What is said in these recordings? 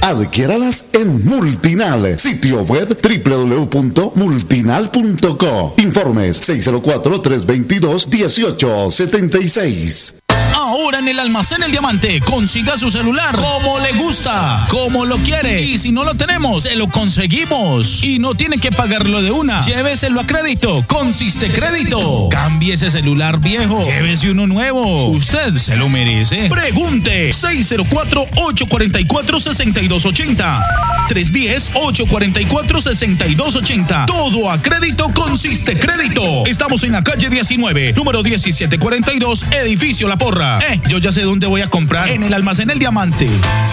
Adquiéralas en Multinal, sitio web www.multinal.co. Informes 604-322-1876. Ahora en el Almacén El Diamante, consiga su celular como le gusta, como lo quiere. Y si no lo tenemos, se lo conseguimos. Y no tiene que pagarlo de una. Lléveselo a crédito con Sistecrédito. Cambie ese celular viejo, llévese uno nuevo. Usted se lo merece. Pregunte 604-844-6280. 310-844-6280. Todo a crédito con Sistecrédito. Estamos en la calle 19, número 1742, edificio La Porra. Yo ya sé dónde voy a comprar. En el Almacén El Diamante.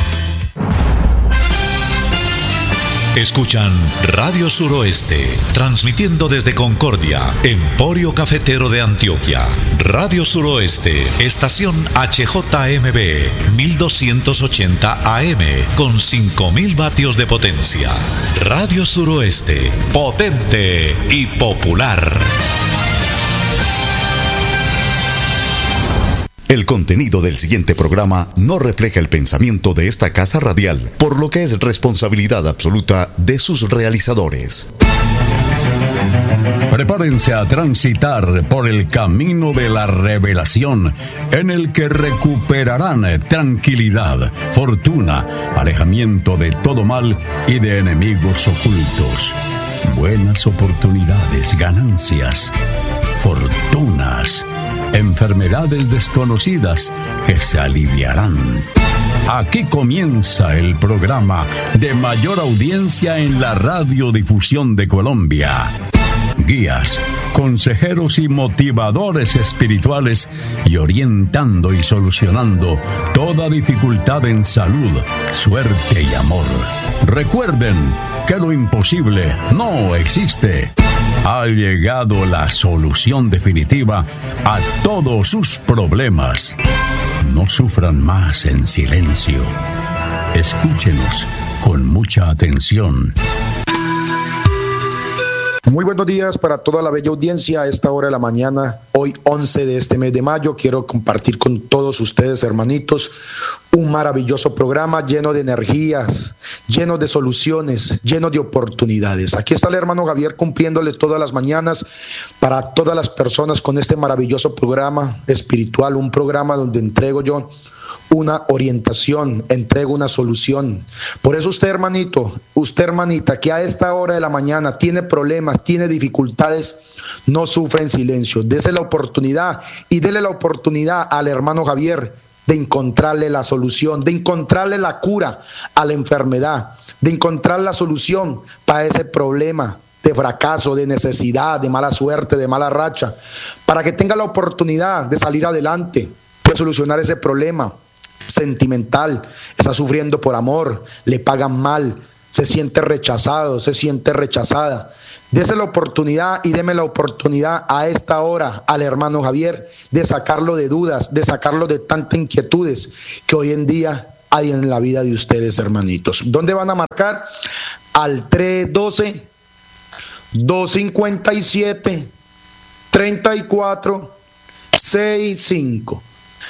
Escuchan Radio Suroeste, transmitiendo desde Concordia, Emporio Cafetero de Antioquia. Radio Suroeste, estación HJMB, 1280 AM, con 5000 vatios de potencia. Radio Suroeste, potente y popular. El contenido del siguiente programa no refleja el pensamiento de esta casa radial, por lo que es responsabilidad absoluta de sus realizadores. Prepárense a transitar por el camino de la revelación, en el que recuperarán tranquilidad, fortuna, alejamiento de todo mal y de enemigos ocultos. Buenas oportunidades, ganancias, fortunas, enfermedades desconocidas que se aliviarán. Aquí comienza el programa de mayor audiencia en la radiodifusión de Colombia. Guías, consejeros y motivadores espirituales, y orientando y solucionando toda dificultad en salud, suerte y amor. Recuerden que lo imposible no existe. Ha llegado la solución definitiva a todos sus problemas. No sufran más en silencio. Escúchenos con mucha atención. Muy buenos días para toda la bella audiencia a esta hora de la mañana. Hoy 11 de este mes de mayo quiero compartir con todos ustedes, hermanitos, un maravilloso programa lleno de energías, lleno de soluciones, lleno de oportunidades. Aquí está el hermano Javier cumpliéndole todas las mañanas para todas las personas con este maravilloso programa espiritual, un programa donde entrego yo una orientación, entrego una solución. Por eso usted, hermanito, usted, hermanita, que a esta hora de la mañana tiene problemas, tiene dificultades, no sufra en silencio. Dese la oportunidad y dele la oportunidad al hermano Javier de encontrarle la solución, de encontrarle la cura a la enfermedad, de encontrar la solución para ese problema de fracaso, de necesidad, de mala suerte, de mala racha, para que tenga la oportunidad de salir adelante, de solucionar ese problema sentimental. Está sufriendo por amor, le pagan mal, se siente rechazado, se siente rechazada. Dese la oportunidad y deme la oportunidad a esta hora al hermano Javier de sacarlo de dudas, de sacarlo de tantas inquietudes que hoy en día hay en la vida de ustedes, hermanitos. ¿Dónde van a marcar? Al 312-257-3465.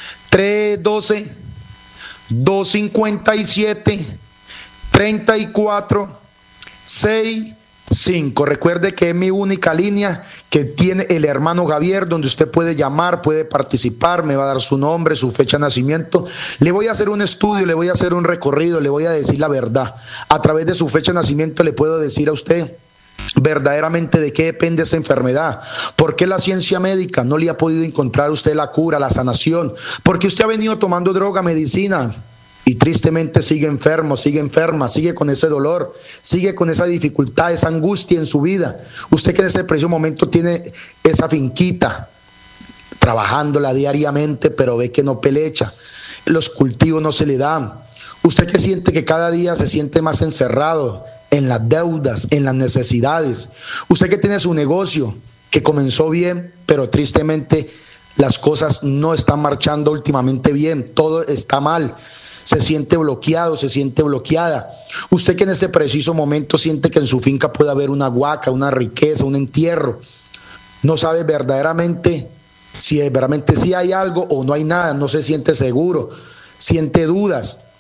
312-257-3465. Recuerde que es mi única línea que tiene el hermano Javier, donde usted puede llamar, puede participar, me va a dar su nombre, su fecha de nacimiento. Le voy a hacer un estudio, le voy a hacer un recorrido, le voy a decir la verdad. A través de su fecha de nacimiento le puedo decir a usted verdaderamente de qué depende esa enfermedad, por qué la ciencia médica no le ha podido encontrar a usted la cura, la sanación, porque usted ha venido tomando droga, medicina, y tristemente sigue enfermo, sigue enferma, sigue con ese dolor, sigue con esa dificultad, esa angustia en su vida. Usted que en ese preciso momento tiene esa finquita, trabajándola diariamente, pero ve que no pelecha, los cultivos no se le dan. Usted que siente que cada día se siente más encerrado en las deudas, en las necesidades. Usted que tiene su negocio, que comenzó bien, pero tristemente las cosas no están marchando últimamente bien, todo está mal. Se siente bloqueado, se siente bloqueada. Usted que en este preciso momento siente que en su finca puede haber una huaca, una riqueza, un entierro. No sabe verdaderamente si sí hay algo o no hay nada, no se siente seguro, siente dudas.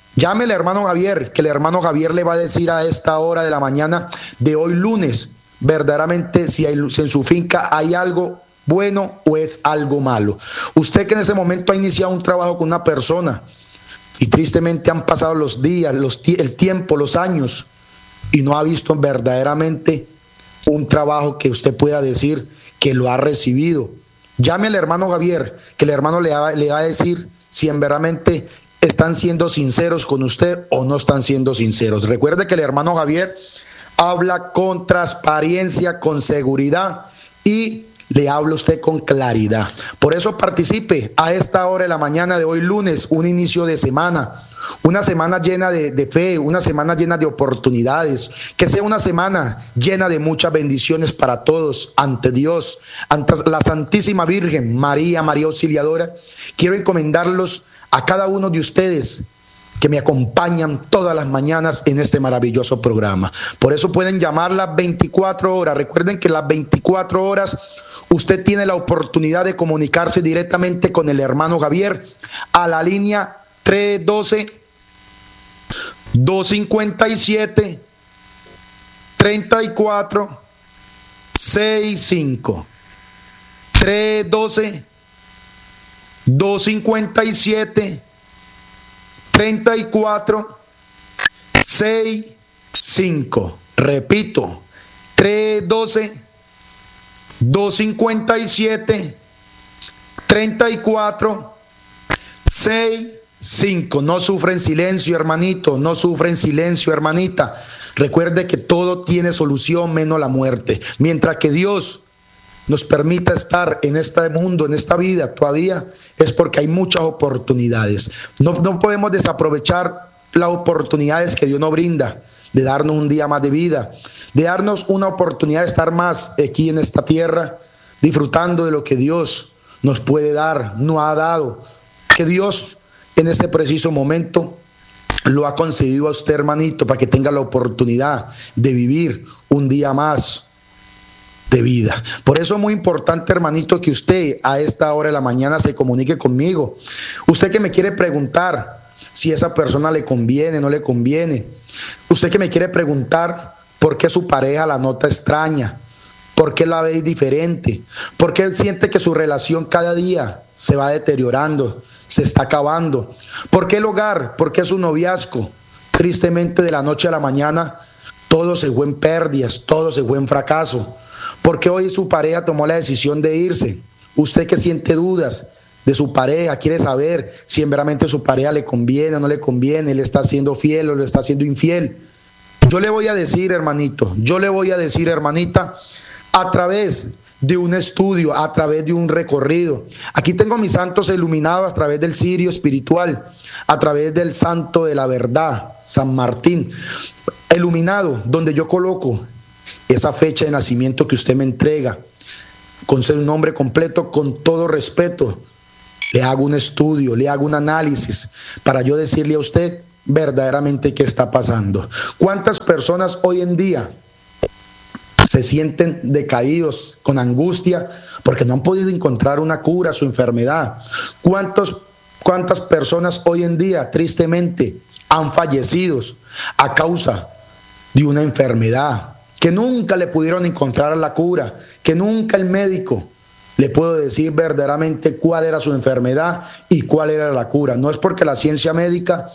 Llame al hermano Javier, que el hermano Javier le va a decir a esta hora de la mañana de hoy lunes, verdaderamente si en su finca hay algo bueno o es algo malo. Usted que en ese momento ha iniciado un trabajo con una persona y tristemente han pasado los días, el tiempo, los años y no ha visto verdaderamente un trabajo que usted pueda decir que lo ha recibido. Llame al hermano Javier, que el hermano le va a decir si en verdaderamente están siendo sinceros con usted o no están siendo sinceros. Recuerde que el hermano Javier habla con transparencia, con seguridad y le habla usted con claridad. Por eso participe a esta hora de la mañana de hoy lunes, un inicio de semana, una semana llena de fe, una semana llena de oportunidades, que sea una semana llena de muchas bendiciones para todos, ante Dios, ante la Santísima Virgen, María Auxiliadora. Quiero encomendarlos a cada uno de ustedes que me acompañan todas las mañanas en este maravilloso programa. Por eso pueden llamar las 24 horas. Recuerden que las 24 horas usted tiene la oportunidad de comunicarse directamente con el hermano Javier a la línea 312-257-3465. 312-257-3465. Repito, 312-257-3465. No sufre en silencio, hermanito, no sufre en silencio, hermanita. Recuerde que todo tiene solución menos la muerte. Mientras que Dios nos permita estar en este mundo, en esta vida todavía, es porque hay muchas oportunidades. No podemos desaprovechar las oportunidades que Dios nos brinda, de darnos un día más de vida, de darnos una oportunidad de estar más aquí en esta tierra, disfrutando de lo que Dios nos puede dar, nos ha dado, que Dios en ese preciso momento lo ha concedido a usted, hermanito, para que tenga la oportunidad de vivir un día más de vida. Por eso es muy importante, hermanito, que usted a esta hora de la mañana se comunique conmigo. Usted que me quiere preguntar si esa persona le conviene, no le conviene. Usted que me quiere preguntar por qué su pareja la nota extraña, por qué la ve diferente, por qué siente que su relación cada día se va deteriorando, se está acabando, por qué el hogar, por qué su noviazgo, tristemente de la noche a la mañana, todo se fue en pérdidas, todo se fue en fracaso. Porque hoy su pareja tomó la decisión de irse. Usted que siente dudas de su pareja, quiere saber si verdaderamente su pareja le conviene o no le conviene, le está siendo fiel o le está siendo infiel. Yo le voy a decir, hermanito, hermanita, a través de un estudio, a través de un recorrido. Aquí tengo mis santos iluminados a través del cirio espiritual, a través del santo de la verdad, San Martín, iluminado, donde yo coloco esa fecha de nacimiento que usted me entrega, con su nombre completo, con todo respeto. Le hago un estudio, le hago un análisis para yo decirle a usted verdaderamente qué está pasando. ¿Cuántas personas hoy en día se sienten decaídos, con angustia, porque no han podido encontrar una cura a su enfermedad? ¿Cuántas personas hoy en día tristemente han fallecido a causa de una enfermedad que nunca le pudieron encontrar la cura, que nunca el médico le pudo decir verdaderamente cuál era su enfermedad y cuál era la cura? No es porque la ciencia médica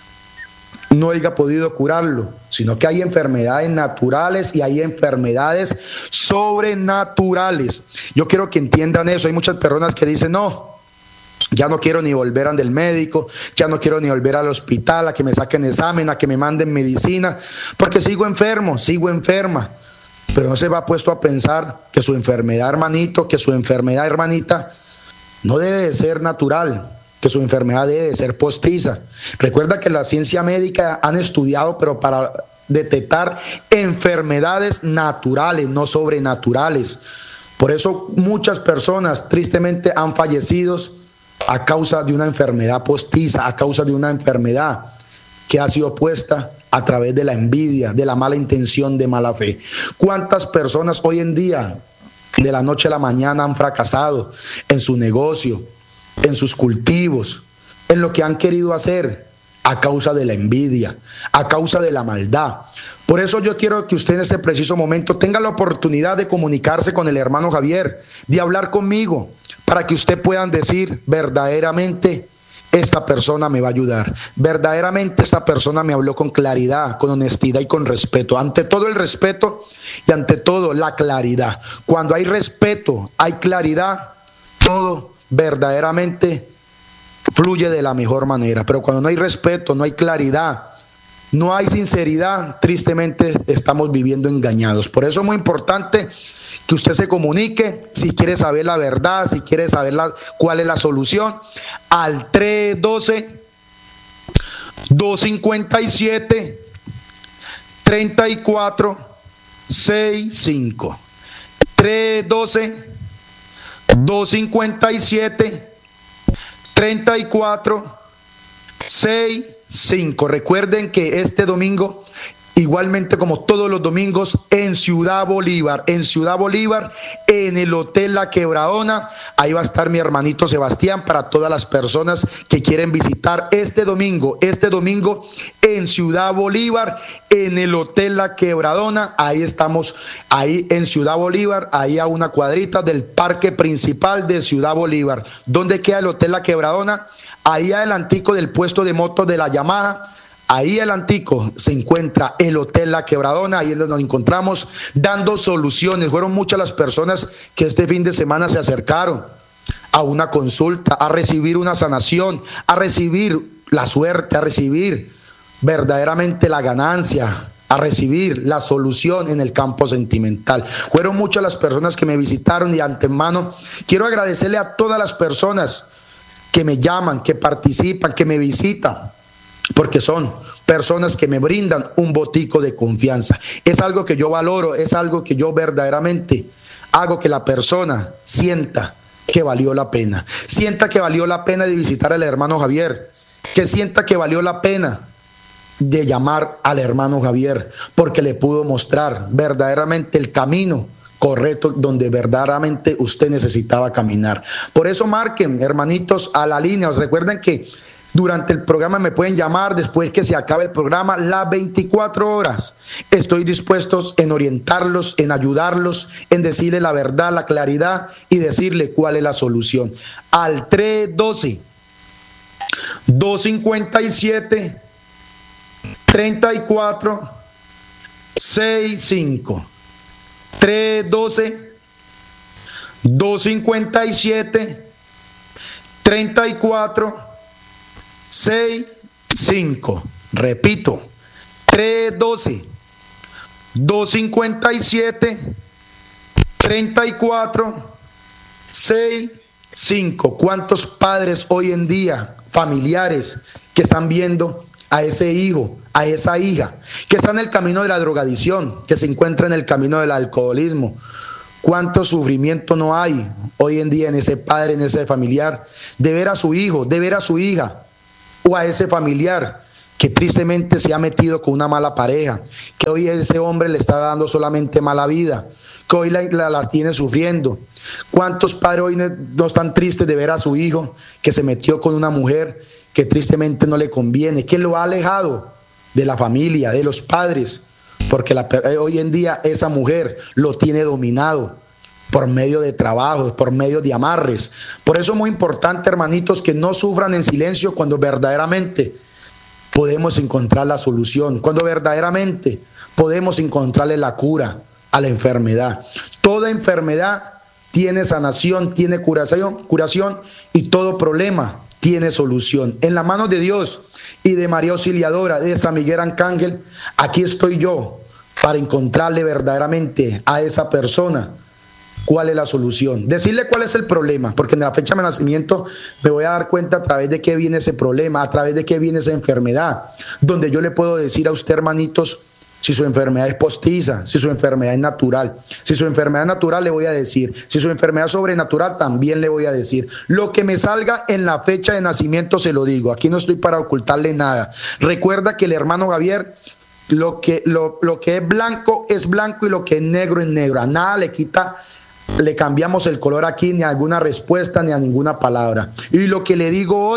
no haya podido curarlo, sino que hay enfermedades naturales y hay enfermedades sobrenaturales. Yo quiero que entiendan eso. Hay muchas personas que dicen, no, ya no quiero ni volver al del médico, ya no quiero ni volver al hospital, a que me saquen examen, a que me manden medicina, porque sigo enfermo, sigo enferma. Pero no se va puesto a pensar que su enfermedad, hermanito, que su enfermedad, hermanita, no debe de ser natural, que su enfermedad debe de ser postiza. Recuerda que la ciencia médica han estudiado, pero para detectar enfermedades naturales, no sobrenaturales. Por eso muchas personas tristemente han fallecido a causa de una enfermedad postiza, a causa de una enfermedad que ha sido puesta a través de la envidia, de la mala intención, de mala fe. ¿Cuántas personas hoy en día, de la noche a la mañana, han fracasado en su negocio, en sus cultivos, en lo que han querido hacer, a causa de la envidia, a causa de la maldad. Por eso yo quiero que usted en este preciso momento tenga la oportunidad de comunicarse con el hermano Javier, de hablar conmigo, para que usted puedan decir verdaderamente: esta persona me va a ayudar. Verdaderamente esta persona me habló con claridad, con honestidad y con respeto. Ante todo el respeto y ante todo la claridad. Cuando hay respeto, hay claridad, todo verdaderamente fluye de la mejor manera. Pero cuando no hay respeto, no hay claridad, no hay sinceridad, tristemente estamos viviendo engañados. Por eso es muy importante que usted se comunique si quiere saber la verdad, si quiere saber cuál es la solución, al 312-257-3465. 312-257-3465. Recuerden que este domingo, igualmente como todos los domingos, en Ciudad Bolívar, en el Hotel La Quebradona, ahí va a estar mi hermanito Sebastián para todas las personas que quieren visitar este domingo en Ciudad Bolívar, en el Hotel La Quebradona. Ahí estamos, ahí en Ciudad Bolívar, ahí a una cuadrita del parque principal de Ciudad Bolívar. ¿Dónde queda el Hotel La Quebradona? Ahí adelantico del puesto de motos de la Yamaha. Ahí adelantico se encuentra el Hotel La Quebradona, ahí es donde nos encontramos dando soluciones. Fueron muchas las personas que este fin de semana se acercaron a una consulta, a recibir una sanación, a recibir la suerte, a recibir verdaderamente la ganancia, a recibir la solución en el campo sentimental. Fueron muchas las personas que me visitaron y de antemano quiero agradecerle a todas las personas que me llaman, que participan, que me visitan, porque son personas que me brindan un botico de confianza. Es algo que yo valoro, es algo que yo verdaderamente hago que la persona sienta que valió la pena. Sienta que valió la pena de visitar al hermano Javier, que sienta que valió la pena de llamar al hermano Javier, porque le pudo mostrar verdaderamente el camino correcto donde verdaderamente usted necesitaba caminar. Por eso marquen, hermanitos, a la línea. Os recuerden que durante el programa me pueden llamar, después que se acabe el programa, las 24 horas. Estoy dispuesto en orientarlos, en ayudarlos, en decirle la verdad, la claridad y decirle cuál es la solución. Al 312-257-3465. 312-257-3465. Repito, 312-257-3465. ¿Cuántos padres hoy en día, familiares, que están viendo a ese hijo, a esa hija, que está en el camino de la drogadicción, que se encuentra en el camino del alcoholismo? ¿Cuánto sufrimiento no hay hoy en día en ese padre, en ese familiar, de ver a su hijo, de ver a su hija, o a ese familiar que tristemente se ha metido con una mala pareja, que hoy ese hombre le está dando solamente mala vida, que hoy la tiene sufriendo? ¿Cuántos padres hoy no están tristes de ver a su hijo que se metió con una mujer que tristemente no le conviene, que lo ha alejado de la familia, de los padres? Porque hoy en día esa mujer lo tiene dominado por medio de trabajos, por medio de amarres. Por eso es muy importante, hermanitos, que no sufran en silencio cuando verdaderamente podemos encontrar la solución, cuando verdaderamente podemos encontrarle la cura a la enfermedad. Toda enfermedad tiene sanación, tiene curación y todo problema tiene solución. En la mano de Dios y de María Auxiliadora, de San Miguel Arcángel, aquí estoy yo para encontrarle verdaderamente a esa persona cuál es la solución, decirle cuál es el problema, porque en la fecha de nacimiento me voy a dar cuenta a través de qué viene ese problema, a través de qué viene esa enfermedad, donde yo le puedo decir a usted, hermanitos, si su enfermedad es postiza, si su enfermedad es natural. Si su enfermedad es natural, le voy a decir. Si su enfermedad es sobrenatural, también le voy a decir. Lo que me salga en la fecha de nacimiento se lo digo. Aquí no estoy para ocultarle nada. Recuerda que el hermano Javier, lo que es blanco y lo que es negro es negro. A nada le quita, le cambiamos el color aquí, ni a alguna respuesta, ni a ninguna palabra. Y lo que le digo hoy,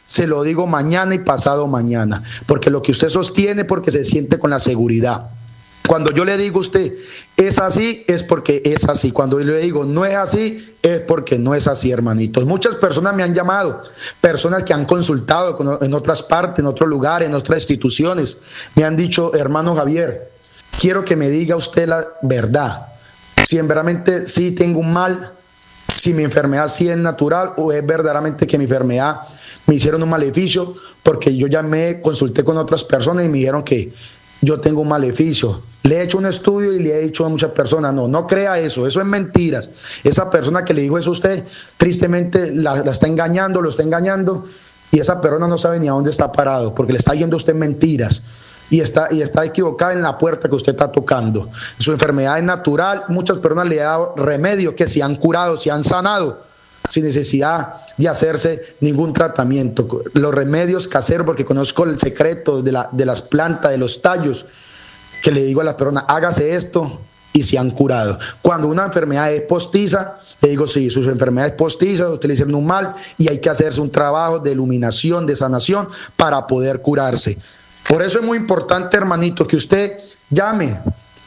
se lo digo mañana y pasado mañana, porque lo que usted sostiene, porque se siente con la seguridad. Cuando yo le digo a usted, es así, es porque es así. Cuando yo le digo, no es así, es porque no es así, hermanitos. Muchas personas me han llamado, personas que han consultado en otras partes, en otros lugares, en otras instituciones. Me han dicho, hermano Javier, quiero que me diga usted la verdad. Si verdaderamente sí tengo un mal, si mi enfermedad sí es natural o es verdaderamente que mi enfermedad me hicieron un maleficio, porque yo consulté con otras personas y me dijeron que yo tengo un maleficio. Le he hecho un estudio y le he dicho a muchas personas, no crea eso es mentiras. Esa persona que le dijo eso a usted, tristemente la está engañando, lo está engañando, y esa persona no sabe ni a dónde está parado, porque le está diciendo a usted mentiras. Y está equivocada en la puerta que usted está tocando. Su enfermedad es natural, muchas personas le han dado remedio, que se han curado, se han sanado, sin necesidad de hacerse ningún tratamiento. Los remedios caseros, porque conozco el secreto de las plantas, de los tallos, que le digo a las personas, hágase esto, y se han curado. Cuando una enfermedad es postiza, le digo, sí, su enfermedad es postiza, usted le hicieron un mal, y hay que hacerse un trabajo de iluminación, de sanación, para poder curarse. Por eso es muy importante, hermanito, que usted llame,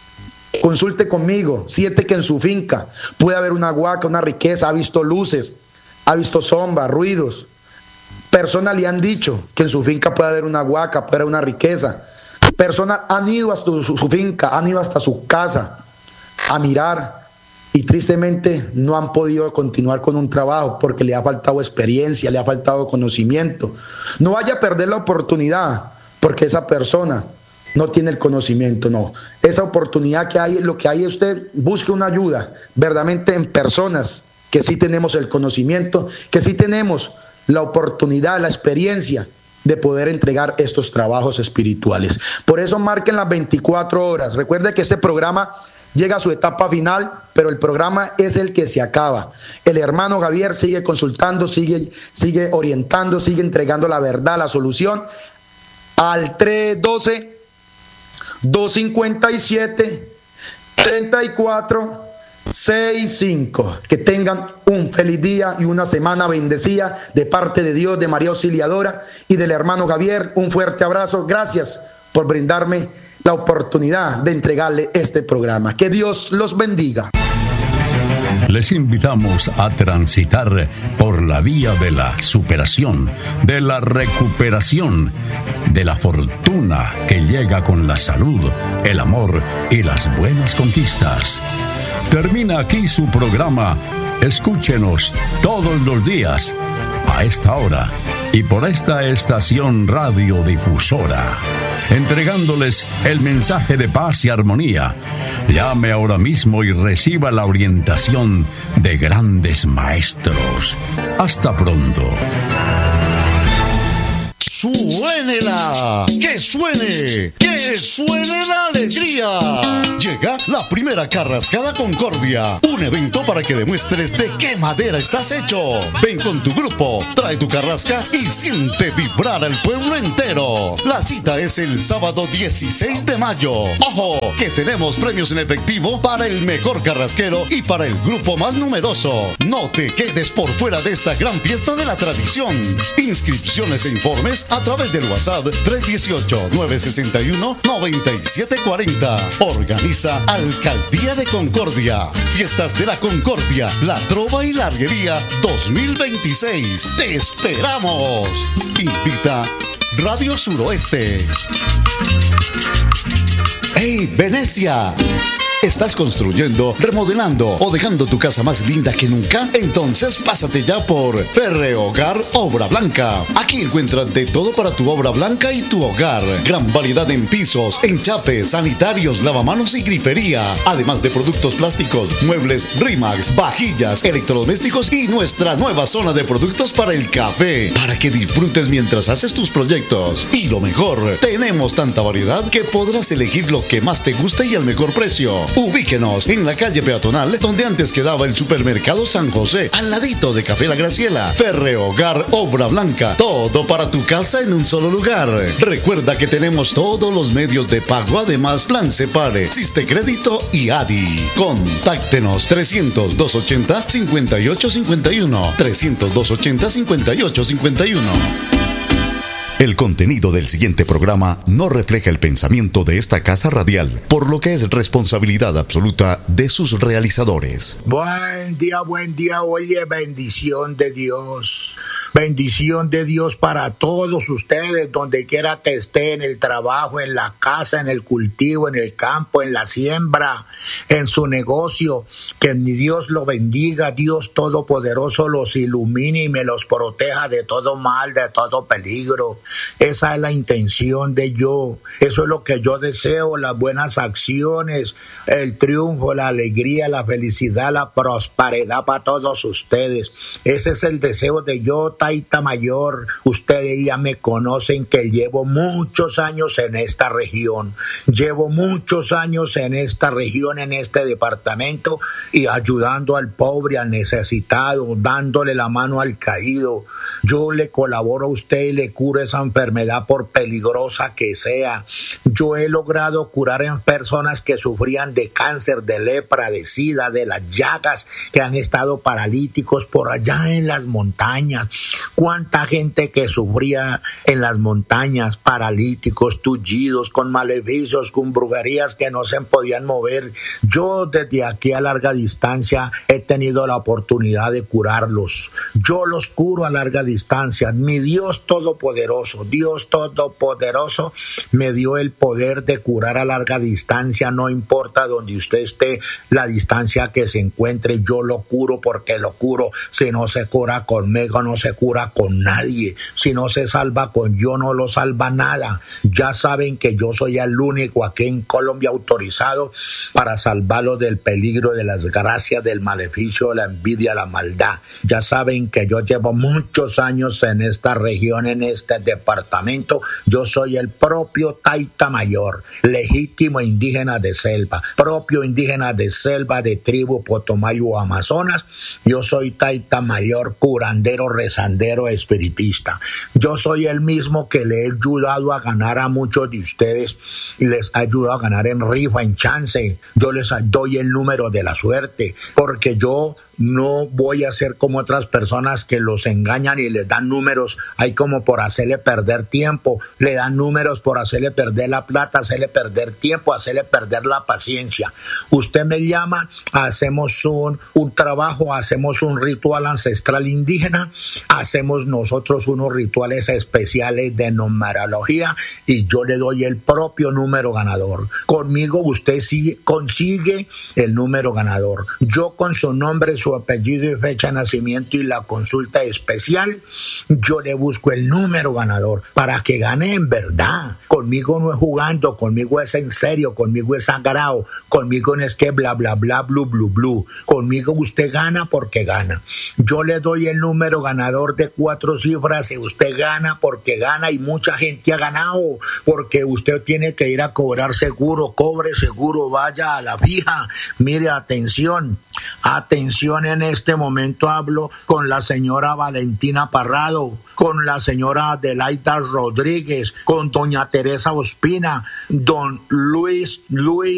consulte conmigo, siente que en su finca puede haber una huaca, una riqueza, ha visto luces, ha visto sombras, ruidos. Personas le han dicho que en su finca puede haber una huaca, puede haber una riqueza. Personas han ido hasta su finca, han ido hasta su casa a mirar y tristemente no han podido continuar con un trabajo porque le ha faltado experiencia, le ha faltado conocimiento. No vaya a perder la oportunidad porque esa persona no tiene el conocimiento, no. Esa oportunidad que hay, lo que hay es usted busque una ayuda verdaderamente en personas que sí tenemos el conocimiento, que sí tenemos la oportunidad, la experiencia de poder entregar estos trabajos espirituales. Por eso marquen las 24 horas. Recuerde que este programa llega a su etapa final, pero el programa es el que se acaba. El hermano Javier sigue consultando, sigue orientando, sigue entregando la verdad, la solución al 312-257-3465. Que tengan un feliz día y una semana bendecida de parte de Dios, de María Auxiliadora y del hermano Javier. Un fuerte abrazo. Gracias por brindarme la oportunidad de entregarle este programa. Que Dios los bendiga. Les invitamos a transitar por la vía de la superación, de la recuperación, de la fortuna que llega con la salud, el amor y las buenas conquistas. Termina aquí su programa. Escúchenos todos los días a esta hora y por esta estación radiodifusora, entregándoles el mensaje de paz y armonía. Llame ahora mismo y reciba la orientación de grandes maestros. Hasta pronto. ¡Suénela! ¡Que suene! ¡Que suene la alegría! Llega la primera Carrascada Concordia, un evento para que demuestres de qué madera estás hecho. Ven con tu grupo, trae tu carrasca y siente vibrar al pueblo entero. La cita es el sábado 16 de mayo. ¡Ojo! Que tenemos premios en efectivo para el mejor carrasquero y para el grupo más numeroso. No te quedes por fuera de esta gran fiesta de la tradición. Inscripciones e informes a través del WhatsApp 318-961-9740. Organiza Alcaldía de Concordia. Fiestas de la Concordia, la Trova y Larguería 2026. ¡Te esperamos! Invita Radio Suroeste. ¡Hey, Venecia! ¿Estás construyendo, remodelando o dejando tu casa más linda que nunca? Entonces pásate ya por Ferrehogar Obra Blanca. Aquí encuentras de todo para tu obra blanca y tu hogar. Gran variedad en pisos, enchapes, sanitarios, lavamanos y grifería. Además de productos plásticos, muebles Rimax, vajillas, electrodomésticos y nuestra nueva zona de productos para el café. Para que disfrutes mientras haces tus proyectos. Y lo mejor, tenemos tanta variedad que podrás elegir lo que más te guste y al mejor precio. Ubíquenos en la calle peatonal donde antes quedaba el supermercado San José, al ladito de Café La Graciela. Ferrehogar Obra Blanca, todo para tu casa en un solo lugar. Recuerda que tenemos todos los medios de pago, además Plan Separe, Siste Crédito y ADI. Contáctenos 300-280-5851, 300-280-5851. El contenido del siguiente programa no refleja el pensamiento de esta casa radial, por lo que es responsabilidad absoluta de sus realizadores. Buen día, oye, bendición de Dios. Bendición de Dios para todos ustedes, donde quiera que esté, en el trabajo, en la casa, en el cultivo, en el campo, en la siembra, en su negocio. Que mi Dios lo bendiga, Dios Todopoderoso los ilumine y me los proteja de todo mal, de todo peligro. Esa es la intención de yo. Eso es lo que yo deseo, las buenas acciones, el triunfo, la alegría, la felicidad, la prosperidad para todos ustedes. Ese es el deseo de yo, Taita Mayor. Ustedes ya me conocen que llevo muchos años en esta región. Llevo muchos años en esta región, en este departamento, y ayudando al pobre, al necesitado, dándole la mano al caído. Yo le colaboro a usted y le curo esa enfermedad por peligrosa que sea. Yo he logrado curar en personas que sufrían de cáncer, de lepra, de sida, de las llagas, que han estado paralíticos por allá en las montañas. Cuánta gente que sufría en las montañas, paralíticos, tullidos, con maleficios, con brujerías que no se podían mover. Yo desde aquí a larga distancia he tenido la oportunidad de curarlos. Yo los curo a larga distancia. Mi Dios Todopoderoso me dio el poder de curar a larga distancia. No importa donde usted esté, la distancia que se encuentre, yo lo curo porque lo curo. Si no se cura conmigo, no se cura con nadie. Si no se salva con yo, no lo salva nada. Ya saben que yo soy el único aquí en Colombia autorizado para salvarlos del peligro, de las gracias, del maleficio, la envidia, la maldad. Ya saben que yo llevo muchos años en esta región, en este departamento. Yo soy el propio Taita Mayor, legítimo indígena de selva, propio indígena de selva, de tribu Potomayo Amazonas. Yo soy Taita Mayor, curandero, rezandero, espiritista. Yo soy el mismo que le he ayudado a ganar a muchos de ustedes y les he ayudado a ganar en rifa, en chance. Yo les doy el número de la suerte, porque yo no voy a ser como otras personas que los engañan y les dan números ahí como por hacerle perder tiempo. Le dan números por hacerle perder la plata, hacerle perder tiempo, hacerle perder la paciencia. Usted me llama, hacemos un trabajo, hacemos un ritual ancestral indígena, hacemos nosotros unos rituales especiales de numerología y yo le doy el propio número ganador. Conmigo usted consigue el número ganador. Yo con su nombre, su apellido y fecha de nacimiento y la consulta especial, yo le busco el número ganador para que gane en verdad. Conmigo no es jugando, conmigo es en serio, conmigo es sagrado, conmigo no es que bla bla bla blu blu blu. Conmigo usted gana porque gana. Yo le doy el número ganador de 4 cifras y usted gana porque gana, y mucha gente ha ganado porque usted tiene que ir a cobrar seguro. Cobre seguro, vaya a la fija. Mire, atención, en este momento hablo con la señora Valentina Parrado, con la señora Adelaida Rodríguez, con doña Teresa Ospina, don Luis